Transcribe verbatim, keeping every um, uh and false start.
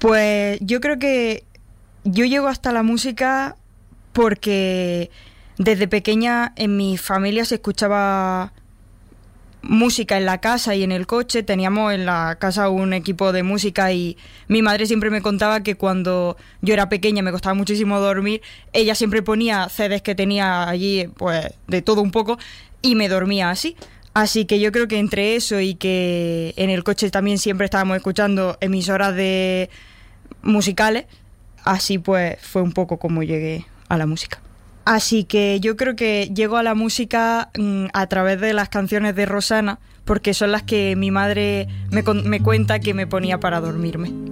Pues yo creo que yo llego hasta la música porque desde pequeña en mi familia se escuchaba música en la casa y en el coche. Teníamos en la casa un equipo de música y mi madre siempre me contaba que cuando yo era pequeña me costaba muchísimo dormir, ella siempre ponía C Ds que tenía allí, pues de todo un poco, y me dormía así. Así que yo creo que entre eso y que en el coche también siempre estábamos escuchando emisoras de musicales, así pues fue un poco como llegué a la música. Así que yo creo que llego a la música mmm, a través de las canciones de Rosana, porque son las que mi madre me, me cuenta que me ponía para dormirme.